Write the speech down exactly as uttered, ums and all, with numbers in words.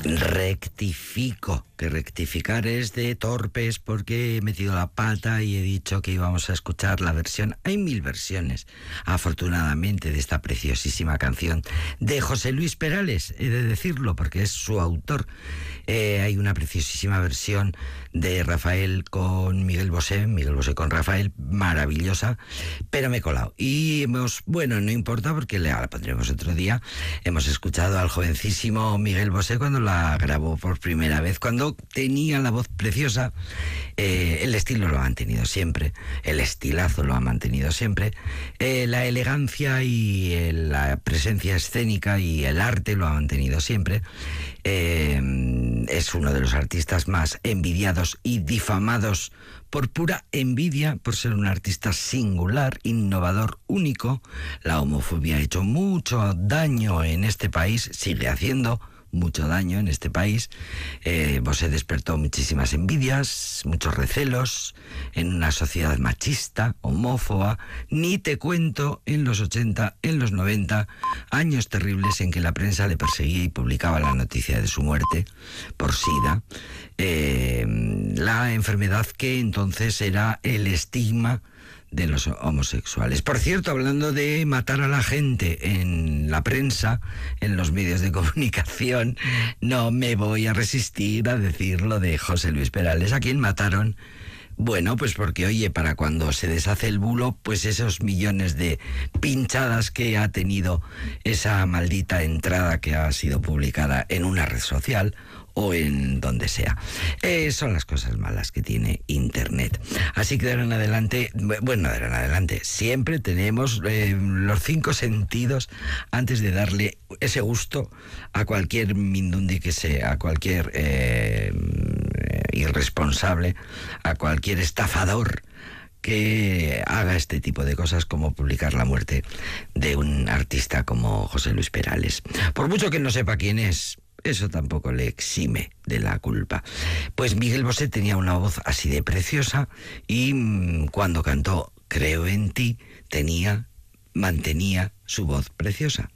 Rectifico, que rectificar es de torpes porque he metido la pata y he dicho que íbamos a escuchar la versión. Hay mil versiones, afortunadamente, de esta preciosísima canción de José Luis Perales, he de decirlo, porque es su autor. Eh, hay una preciosísima versión de Rafael con Miguel Bosé, Miguel Bosé con Rafael, maravillosa, pero me he colado. Y hemos, bueno, no importa porque la, la pondremos otro día. Hemos escuchado al jovencísimo Miguel Bosé cuando la grabó por primera vez, cuando tenía la voz preciosa. Eh, el estilo lo ha mantenido siempre, el estilazo lo ha mantenido siempre, eh, la elegancia y eh, la presencia escénica y el arte lo ha mantenido siempre. Eh, es uno de los artistas más envidiados y difamados por pura envidia, por ser un artista singular, innovador, único. La homofobia ha hecho mucho daño en este país, sigue haciendo mucho daño en este país. Eh, Bosé despertó muchísimas envidias, muchos recelos en una sociedad machista, homófoba. Ni te cuento en los ochenta, en los noventa, años terribles en que la prensa le perseguía y publicaba la noticia de su muerte por SIDA, eh, la enfermedad que entonces era el estigma de los homosexuales. Por cierto, hablando de matar a la gente en la prensa, en los medios de comunicación, no me voy a resistir a decir lo de José Luis Perales, a quien mataron. Bueno, pues porque, oye, para cuando se deshace el bulo, pues esos millones de pinchadas que ha tenido esa maldita entrada que ha sido publicada en una red social o en donde sea. Eh, son las cosas malas que tiene Internet. Así que de ahora en adelante, bueno, de ahora en adelante, siempre tenemos eh, los cinco sentidos antes de darle ese gusto a cualquier mindundi que sea, a cualquier eh, irresponsable, a cualquier estafador que haga este tipo de cosas, como publicar la muerte de un artista como José Luis Perales. Por mucho que no sepa quién es, eso tampoco le exime de la culpa. Pues Miguel Bosé tenía una voz así de preciosa y mmm, cuando cantó Creo en ti, tenía, mantenía su voz preciosa.